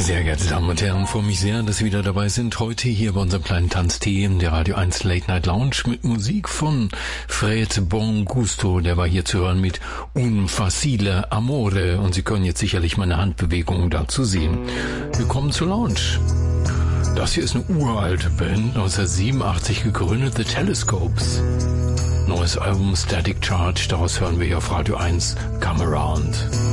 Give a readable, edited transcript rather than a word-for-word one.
Sehr geehrte Damen und Herren, freue mich sehr, dass Sie wieder dabei sind. Heute hier bei unserem kleinen Tanztee in der Radio 1 Late Night Lounge mit Musik von Fred Bongusto. Der war hier zu hören mit Un facile amore. Und Sie können jetzt sicherlich meine Handbewegungen dazu sehen. Willkommen zur Lounge. Das hier ist eine uralte Band, 1987 gegründet, The Telescopes. Neues Album Static Charge, daraus hören wir hier auf Radio 1 Come Around.